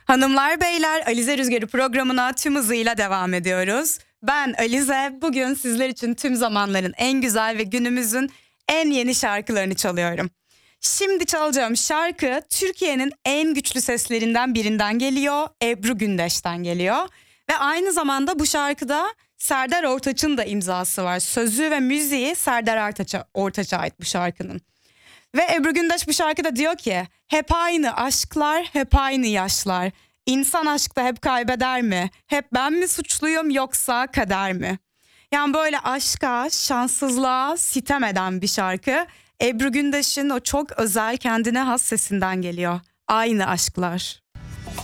Hanımlar beyler, Alize Rüzgarı programına tüm hızıyla devam ediyoruz. Ben Alize, bugün sizler için tüm zamanların en güzel ve günümüzün en yeni şarkılarını çalıyorum. Şimdi çalacağım şarkı Türkiye'nin en güçlü seslerinden birinden geliyor. Ebru Gündeş'ten geliyor. Ve aynı zamanda bu şarkıda Serdar Ortaç'ın da imzası var. Sözü ve müziği Serdar Ortaç'a ait bu şarkının. Ve Ebru Gündeş bu şarkıda diyor ki hep aynı aşklar, hep aynı yaşlar. İnsan aşkta hep kaybeder mi? Hep ben mi suçluyum yoksa kader mi? Yani böyle aşka, şanssızlığa sitem eden bir şarkı. Ebru Gündeş'in o çok özel kendine has sesinden geliyor. Aynı aşklar.